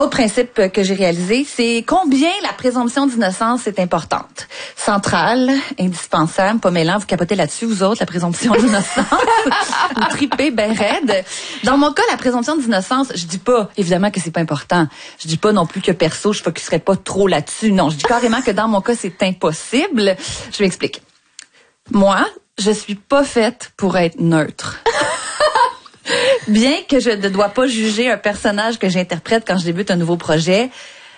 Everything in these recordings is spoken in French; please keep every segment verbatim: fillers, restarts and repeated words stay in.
Autre principe que j'ai réalisé, c'est combien la présomption d'innocence est importante. Centrale, indispensable, pas mêlant, vous capotez là-dessus, vous autres, la présomption d'innocence. Vous tripez ben raide. Dans mon cas, la présomption d'innocence, je dis pas, évidemment que c'est pas important. Je dis pas non plus que perso, je focuserais pas trop là-dessus. Non, je dis carrément que dans mon cas, c'est impossible. Je m'explique. Moi, je suis pas faite pour être neutre. Bien que je ne dois pas juger un personnage que j'interprète quand je débute un nouveau projet,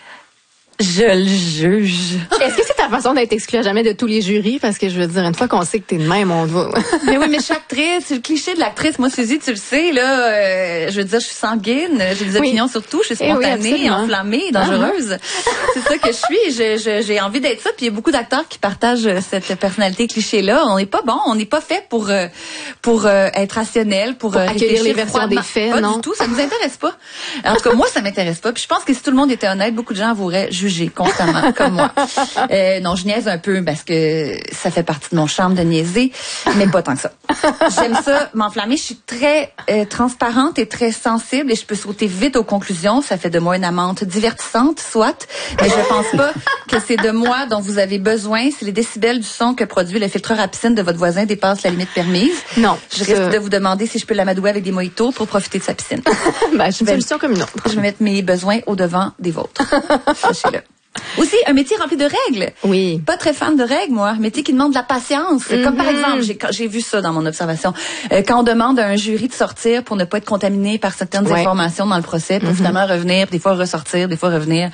je le juge. Est-ce que c'est ta façon d'être exclue à jamais de tous les jurys? Parce que je veux dire, une fois qu'on sait que t'es de même, on va... Mais oui, mais chaque actrice, c'est le cliché de l'actrice. Moi, Suzy, tu le sais, là, euh, je veux dire, je suis sanguine, j'ai des opinions oui. sur tout, je suis spontanée, oui, enflammée, dangereuse. Uh-huh. C'est ça que je suis. Je, je, j'ai envie d'être ça. Puis il y a beaucoup d'acteurs qui partagent cette personnalité cliché-là. On n'est pas bon, on n'est pas fait pour euh, pour euh, être rationnel, pour, pour euh, accueillir les versions des faits, pas non? du tout, ça nous intéresse pas. En tout cas, moi, ça m'intéresse pas. Puis je pense que si tout le monde était honnête, beaucoup de gens avoueraient juger constamment, comme moi. Euh, non, je niaise un peu parce que ça fait partie de mon charme de niaiser, mais pas tant que ça. J'aime ça, m'enflammer. Je suis très euh, transparente et très sensible et je peux sauter vite aux conclusions. Ça fait de moi une amante divertissante, soit, mais je pense pas que c'est de moi dont vous avez besoin. Si les décibels du son que produit le filtreur à piscine de votre voisin dépassent la limite permise, non, je risque de vous demander si je peux l'amadouer avec des mojitos pour profiter de sa piscine. Ben, c'est une solution comme une autre. Je vais mettre mes besoins au devant des vôtres. Sachez-le. Aussi, un métier rempli de règles. Oui. Pas très fan de règles, moi. Un métier qui demande de la patience. Mm-hmm. Comme par exemple, j'ai, j'ai vu ça dans mon observation. Euh, quand on demande à un jury de sortir pour ne pas être contaminé par certaines ouais. informations dans le procès, pour mm-hmm. finalement revenir, des fois ressortir, des fois revenir.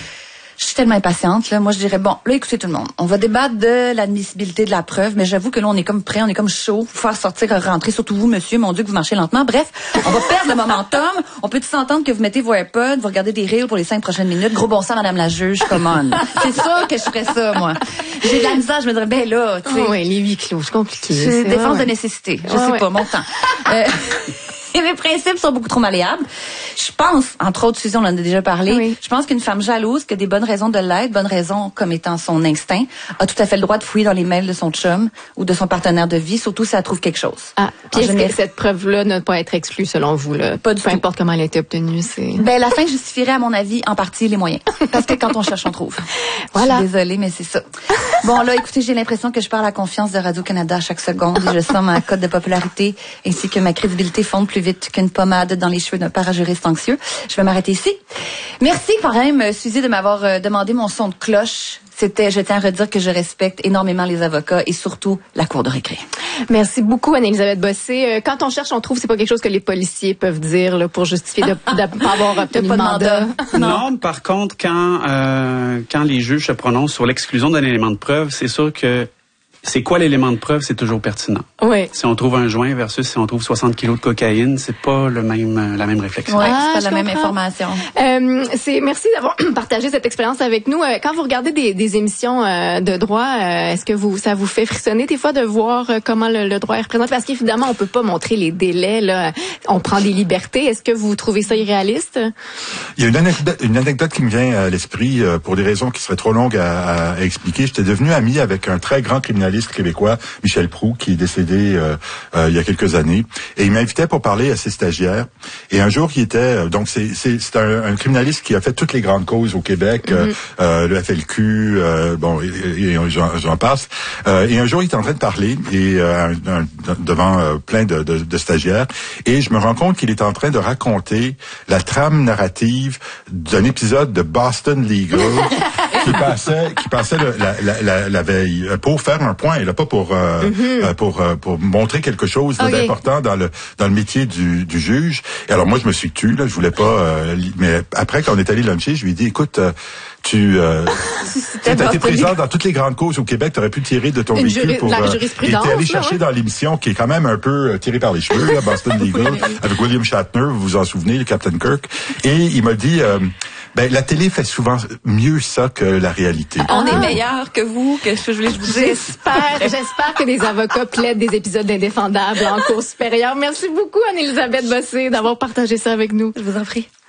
Je suis tellement impatiente, là. Moi, je dirais, bon, là, écoutez tout le monde. On va débattre de l'admissibilité de la preuve, mais j'avoue que là, on est comme prêt, on est comme chaud. Faut faire sortir, rentrer, surtout vous, monsieur. Mon Dieu, que vous marchez lentement. Bref, on va perdre le momentum. On peut tous s'entendre que vous mettez vos AirPods, vous regardez des reels pour les cinq prochaines minutes. Gros bon sang, madame la juge, come on. C'est sûr que je ferais ça, moi. J'ai de la misère, je me dirais, ben là, tu sais. Oh, ouais, les huis clos, c'est compliqué. C'est, c'est défense ouais, de nécessité. Je ouais, sais ouais. pas, mon temps. Euh, Et mes principes sont beaucoup trop malléables. Je pense, entre autres, Suzy, on en a déjà parlé, oui. je pense qu'une femme jalouse qui a des bonnes raisons de l'être, bonnes raisons comme étant son instinct, a tout à fait le droit de fouiller dans les mails de son chum ou de son partenaire de vie, surtout si elle trouve quelque chose. Ah, puis est-ce général... que cette preuve-là ne doit pas être exclue selon vous, là? Pas du Peu tout. importe comment elle a été obtenue, c'est... Ben, la fin justifierait, à mon avis, en partie les moyens. Parce que quand on cherche, on trouve. Voilà. Je suis désolée, mais c'est ça. Bon, là, écoutez, j'ai l'impression que je parle à la confiance de Radio-Canada à chaque seconde et je sens ma cote de popularité ainsi que ma crédibilité fonde plus vite qu'une pommade dans les cheveux d'un parajuriste anxieux. Je vais m'arrêter ici. Merci quand même, Suzy, de m'avoir euh, demandé mon son de cloche. C'était, je tiens à redire que je respecte énormément les avocats et surtout la cour de récré. Merci beaucoup, Anne-Élisabeth Bossé. Quand on cherche, on trouve, c'est pas quelque chose que les policiers peuvent dire là, pour justifier de ne pas avoir obtenu de mandat. Non. non, par contre, quand euh, quand les juges se prononcent sur l'exclusion d'un élément de preuve, c'est sûr que c'est quoi l'élément de preuve, c'est toujours pertinent. Oui. Si on trouve un joint versus si on trouve soixante kilos de cocaïne, c'est pas le même, la même réflexion. Oui, ah, c'est pas la comprends. même information. Euh, c'est, merci d'avoir partagé cette expérience avec nous. Quand vous regardez des, des émissions euh, de droit, euh, est-ce que vous, ça vous fait frissonner des fois de voir euh, comment le, le droit est représenté? Parce qu'évidemment, on peut pas montrer les délais, là. On prend des libertés. Est-ce que vous trouvez ça irréaliste? Il y a une anecdote, une anecdote qui me vient à l'esprit euh, pour des raisons qui seraient trop longues à, à expliquer. J'étais devenu ami avec un très grand criminaliste québécois, Michel Proulx, qui est décédé euh, euh, il y a quelques années, et il m'invitait pour parler à ses stagiaires. Et un jour, il était euh, donc c'est c'est c'est un, un criminaliste qui a fait toutes les grandes causes au Québec, mm-hmm. euh, euh, le F L Q, euh, bon, et, et, et j'en, j'en passe. Euh, et un jour, il était en train de parler et euh, un, un, devant euh, plein de, de, de stagiaires, et je me rends compte qu'il est en train de raconter la trame narrative d'un épisode de Boston Legal qui passait qui passait le, la, la, la, la veille pour faire un point, et là pas pour Euh, mm-hmm. euh, pour euh, pour montrer quelque chose okay. d'important dans le dans le métier du du juge. Et alors moi je me suis tu là, je voulais pas euh, li- mais après quand on est allé luncher, je lui ai dit écoute euh, tu euh, tu as été présent dans toutes les grandes causes au Québec, tu aurais pu tirer de ton Une vécu juri- pour la euh, jurisprudence, et t'es allé là, chercher ouais. dans l'émission qui est quand même un peu euh, tiré par les cheveux là, Boston Legal, avec William Shatner, vous vous en souvenez, le Captain Kirk, et il m'a dit euh, ben la télé fait souvent mieux ça que la réalité. On ah. est meilleur que vous, que je voulais je vous dire. J'espère, j'espère que des avocats plaident des épisodes d'Indéfendables en cour supérieure. Merci beaucoup, Anne-Élisabeth Bossé, d'avoir partagé ça avec nous. Je vous en prie.